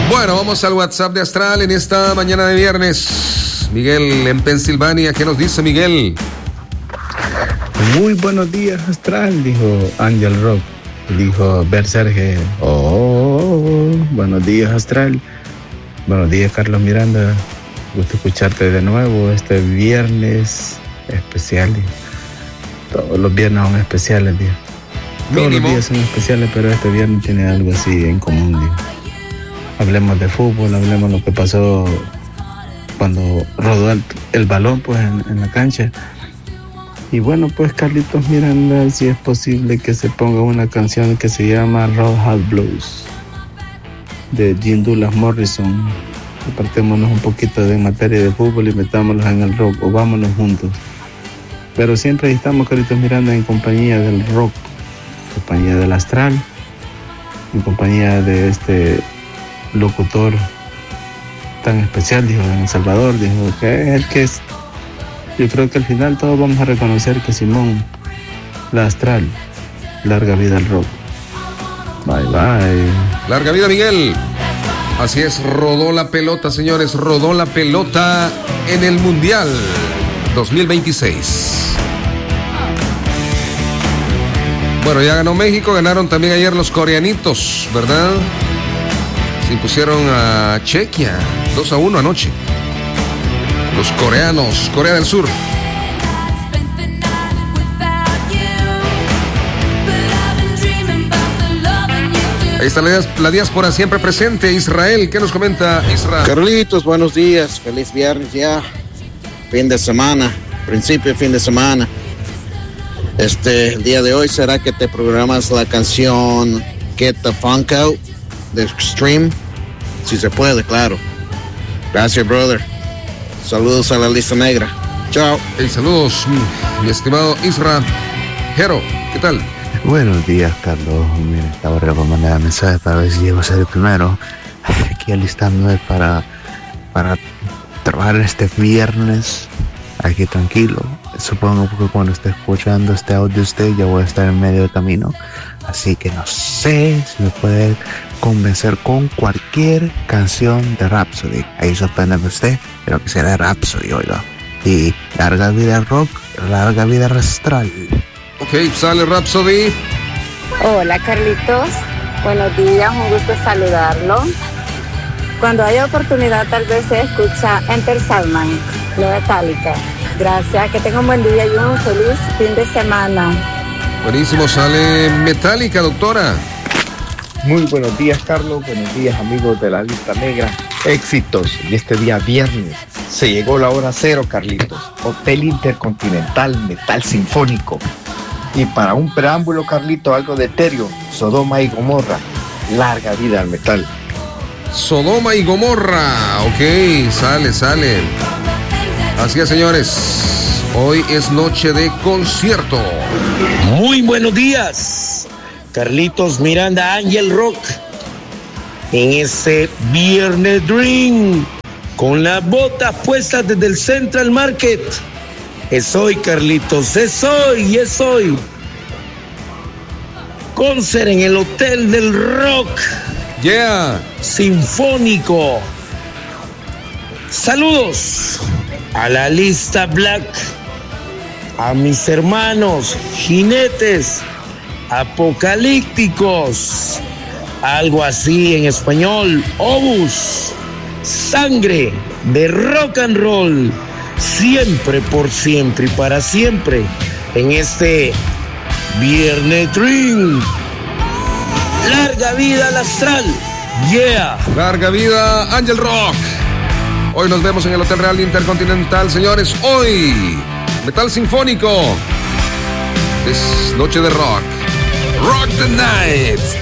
Bueno, vamos al WhatsApp de Astral en esta mañana de viernes. Miguel en Pensilvania, ¿qué nos dice Miguel? Muy buenos días, Astral, dijo Angel Rock. Dijo Berserge. Buenos días, Astral. Buenos días, Carlos Miranda. Gusto escucharte de nuevo este viernes especial. Todos los viernes son especiales, tío. Todos los días son especiales, pero este viernes tiene algo así en común, tío. Hablemos de fútbol, hablemos de lo que pasó cuando rodó el balón pues en la cancha. Y bueno, pues Carlitos Miranda, si es posible que se ponga una canción que se llama Road House Blues de Jim Douglas Morrison. Apartémonos un poquito de materia de fútbol y metámonos en el rock, o vámonos juntos. Pero siempre estamos, Carlitos Miranda, en compañía del rock, en compañía del Astral, en compañía de este locutor tan especial, dijo en El Salvador, dijo que es el que es. Yo creo que al final todos vamos a reconocer que Simón, la Astral, larga vida al rock. Bye bye. Larga vida, Miguel. Así es, rodó la pelota, señores, rodó la pelota en el Mundial 2026. Bueno, ya ganó México, ganaron también ayer los coreanitos, ¿verdad? Se impusieron a Chequia 2-1 anoche. Los coreanos, Corea del Sur. Ahí está la diáspora siempre presente. Israel, ¿qué nos comenta Israel? Carlitos, buenos días, feliz viernes ya. Fin de semana, principio de fin de semana. El día de hoy, ¿será que te programas la canción Get the Funk Out de Extreme? Si se puede, claro. Gracias, brother. Saludos a la lista negra. Chao. Hey, saludos, mi estimado Isra. Jero, ¿qué tal? Buenos días, Carlos. Mira, estaba mandando mensajes para ver si llego a ser el primero. Aquí alistándome para trabajar este viernes. Aquí tranquilo. Supongo que cuando esté escuchando este audio usted ya voy a estar en medio del camino. Así que no sé si me puede convencer con cualquier canción de Rhapsody. Ahí sorpréndeme usted, pero que sea de Rhapsody, oiga. Y larga vida al rock, larga vida Astral. Ok, sale Rhapsody. Hola, Carlitos. Buenos días, un gusto saludarlo. Cuando haya oportunidad, tal vez se escucha Enter Sandman, de Metallica. Gracias, que tenga un buen día y un feliz fin de semana. Buenísimo, sale Metallica, doctora. Muy buenos días, Carlos. Buenos días, amigos de la lista negra. Éxitos en este día viernes. Se llegó la hora cero, Carlitos. Hotel Intercontinental, metal sinfónico. Y para un preámbulo, Carlito, algo de Ethereum, Sodoma y Gomorra. Larga vida al metal. Sodoma y Gomorra. Ok, sale. Así es, señores. Hoy es noche de concierto. Muy buenos días, Carlitos Miranda, Angel Rock. En ese Viernes Dream, con las botas puestas desde el Central Market. Es hoy, Carlitos, es hoy. Concert en el Hotel del Rock. Yeah. Sinfónico. Saludos a la lista Black, a mis hermanos jinetes apocalípticos, algo así en español, Obus, sangre de rock and roll, siempre, por siempre y para siempre, en este Viernes Dream. Larga vida al Astral, yeah. Larga vida Angel Rock. Hoy nos vemos en el Hotel Real Intercontinental, señores. Hoy, metal sinfónico. Es noche de rock. Rock the night.